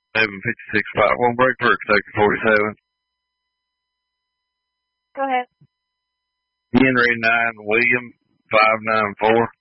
756-5. Break for Kentucky 47. Go ahead. Henry 9, William 594.